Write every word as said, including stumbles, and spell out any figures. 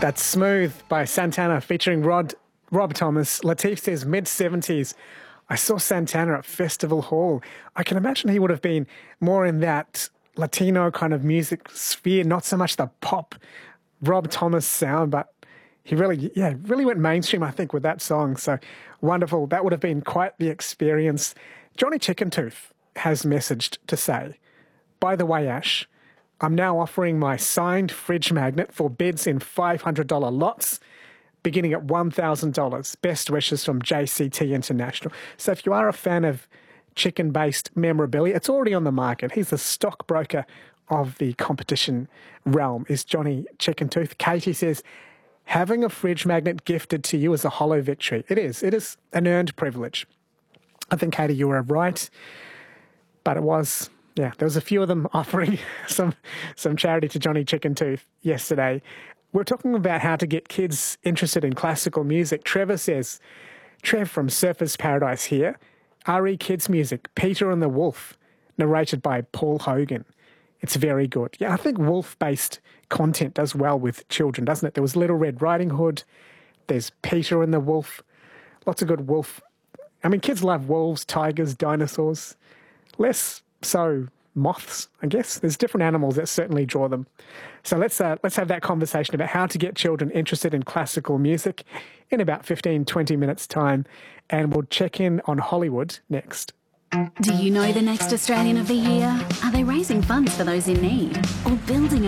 That's Smooth by Santana featuring Rod, Rob Thomas. Latif says mid seventies. I saw Santana at Festival Hall. I can imagine he would have been more in that Latino kind of music sphere, not so much the pop Rob Thomas sound, but he really, yeah, really went mainstream, I think, with that song. So wonderful. That would have been quite the experience. Johnny Chickentooth has messaged to say, by the way, Ash, I'm now offering my signed fridge magnet for bids in five hundred dollars lots, beginning at one thousand dollars. Best wishes from J C T International. So if you are a fan of chicken-based memorabilia, it's already on the market. He's the stockbroker of the competition realm, is Johnny Chickentooth. Katie says, having a fridge magnet gifted to you is a hollow victory. It is. It is an earned privilege. I think, Katie, you were right. But it was... Yeah, there was a few of them offering some some charity to Johnny Chickentooth yesterday. We're talking about how to get kids interested in classical music. Trevor says, Trev from Surfers Paradise here, R E Kids Music, Peter and the Wolf, narrated by Paul Hogan. It's very good. Yeah, I think wolf-based content does well with children, doesn't it? There was Little Red Riding Hood. There's Peter and the Wolf. Lots of good wolf. I mean, kids love wolves, tigers, dinosaurs. Less... So moths, I guess. There's different animals that certainly draw them. So let's uh, let's have that conversation about how to get children interested in classical music in about fifteen, twenty minutes' time. And we'll check in on Hollywood next. Do you know the next Australian of the Year? Are they raising funds for those in need or building